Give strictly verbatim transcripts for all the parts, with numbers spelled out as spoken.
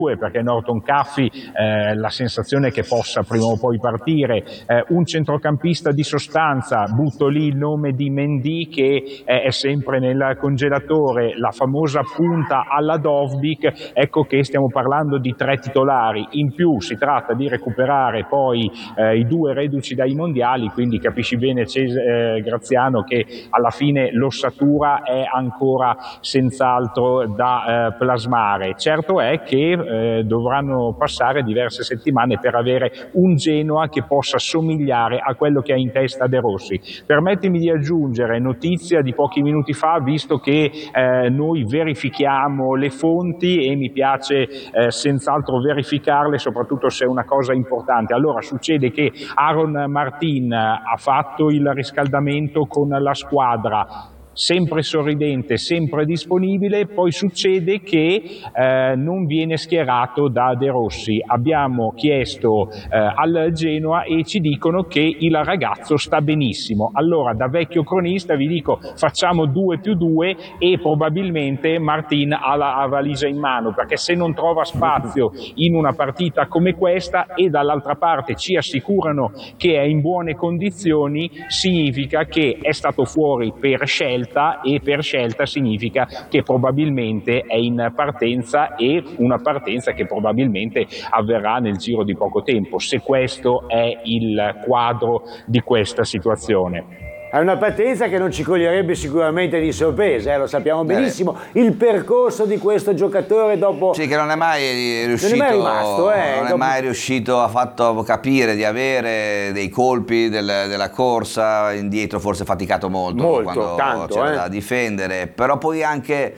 perché Norton Caffi eh, la sensazione è che possa prima o poi partire, eh, un centrocampista di sostanza, butto lì il nome di Mendy che è, è sempre nel congelatore, la famosa punta alla Dovbyk, ecco che stiamo parlando di tre titolari, in più si tratta di recuperare poi eh, i due reduci dai mondiali, quindi capisci bene Cesare, eh, Graziano, che alla fine l'ossatura è ancora senz'altro da eh, plasmare. Certo è che Eh, dovranno passare diverse settimane per avere un Genoa che possa somigliare a quello che ha in testa De Rossi. Permettimi di aggiungere notizia di pochi minuti fa, visto che eh, noi verifichiamo le fonti e mi piace eh, senz'altro verificarle, soprattutto se è una cosa importante. Allora succede che Aaron Martin ha fatto il riscaldamento con la squadra, sempre sorridente, sempre disponibile, poi succede che eh, non viene schierato da De Rossi. Abbiamo chiesto eh, al Genoa e ci dicono che il ragazzo sta benissimo. Allora, da vecchio cronista vi dico, facciamo due più due e probabilmente Martin ha la valigia in mano, perché se non trova spazio in una partita come questa e dall'altra parte ci assicurano che è in buone condizioni, significa che è stato fuori per scelta, e per scelta significa che probabilmente è in partenza, e una partenza che probabilmente avverrà nel giro di poco tempo, se questo è il quadro di questa situazione. È una partenza che non ci coglierebbe sicuramente di sorpresa, eh, lo sappiamo benissimo. Beh. Il percorso di questo giocatore dopo... Sì, che non è mai riuscito, non è mai rimasto, eh, non dopo... è mai riuscito, ha fatto capire di avere dei colpi del, della corsa, indietro forse faticato molto, molto quando tanto, c'era eh. da difendere, però poi anche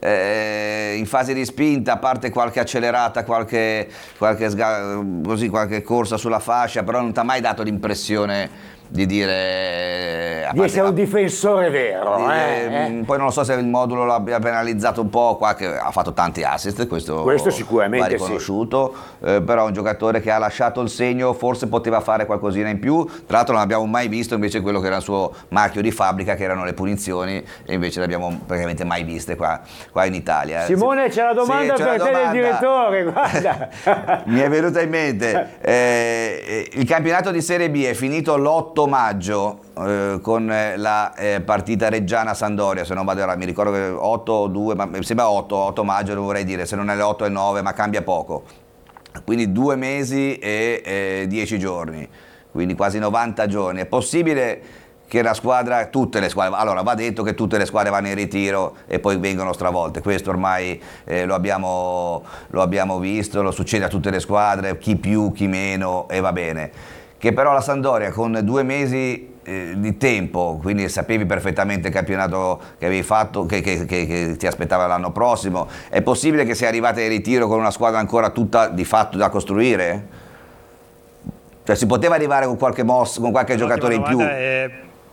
eh, in fase di spinta, a parte qualche accelerata, qualche, qualche, così, qualche corsa sulla fascia, però non ti ha mai dato l'impressione di dire di essere un difensore vero, di, eh, eh. Poi non lo so se il modulo l'abbia penalizzato un po' qua, che ha fatto tanti assist, questo, questo sicuramente va riconosciuto, sì. eh, però è un giocatore che ha lasciato il segno, forse poteva fare qualcosina in più, tra l'altro non abbiamo mai visto invece quello che era il suo marchio di fabbrica, che erano le punizioni, e invece le abbiamo praticamente mai viste qua, qua in Italia. Simone, c'è la domanda sì, per te del direttore, guarda. Mi è venuta in mente, eh, il campionato di Serie B è finito l'otto maggio eh, con la eh, partita Reggiana-Sandoria, se non vado errato, mi ricordo che otto o due, ma mi sembra otto, otto maggio, non vorrei dire, se non è le otto e nove, ma cambia poco, quindi due mesi e eh, dieci giorni, quindi quasi novanta giorni. È possibile che la squadra, tutte le squadre, allora va detto che tutte le squadre vanno in ritiro e poi vengono stravolte, questo ormai eh, lo, abbiamo, lo abbiamo visto, lo succede a tutte le squadre, chi più, chi meno, e va bene. Che però la Sampdoria con due mesi eh, di tempo, quindi sapevi perfettamente il campionato che avevi fatto, che, che, che, che ti aspettava l'anno prossimo, è possibile che sia arrivata in ritiro con una squadra ancora tutta di fatto da costruire? Cioè si poteva arrivare con qualche mossa, con qualche giocatore in più? È...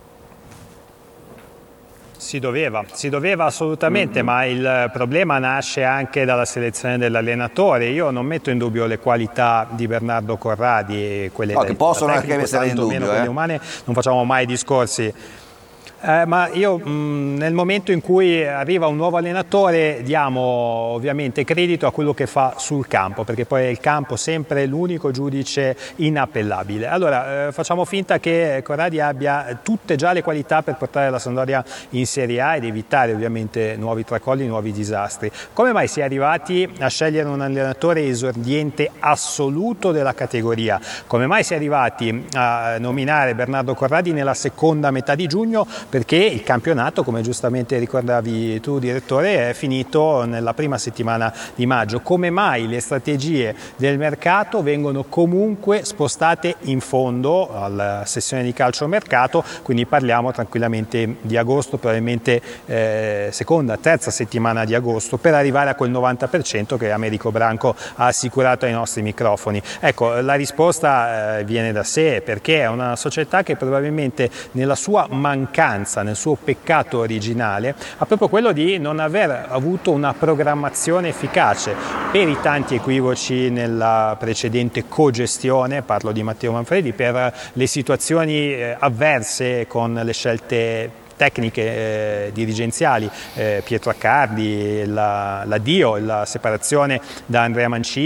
Si doveva, si doveva assolutamente, mm-hmm. ma il problema nasce anche dalla selezione dell'allenatore. Io non metto in dubbio le qualità di Bernardo Corradi e quelle no, che possono anche essere in dubbio, quelle eh. umane, non facciamo mai discorsi. Eh, ma io mh, nel momento in cui arriva un nuovo allenatore diamo ovviamente credito a quello che fa sul campo, perché poi è il campo sempre l'unico giudice inappellabile. Allora eh, facciamo finta che Corradi abbia tutte già le qualità per portare la Sampdoria in Serie A ed evitare ovviamente nuovi tracolli, nuovi disastri. Come mai si è arrivati a scegliere un allenatore esordiente assoluto della categoria? Come mai si è arrivati a nominare Bernardo Corradi nella seconda metà di giugno? Perché il campionato, come giustamente ricordavi tu direttore, è finito nella prima settimana di maggio. Come mai le strategie del mercato vengono comunque spostate in fondo alla sessione di calciomercato, quindi parliamo tranquillamente di agosto, probabilmente eh, seconda, terza settimana di agosto, per arrivare a quel novanta per cento che Americo Branco ha assicurato ai nostri microfoni. Ecco, la risposta eh, viene da sé, perché è una società che probabilmente nella sua mancanza, nel suo peccato originale, ha proprio quello di non aver avuto una programmazione efficace per i tanti equivoci nella precedente cogestione, parlo di Matteo Manfredi, per le situazioni avverse con le scelte tecniche eh, dirigenziali, eh, Pietro Accardi, la, la Dio, la separazione da Andrea Mancini.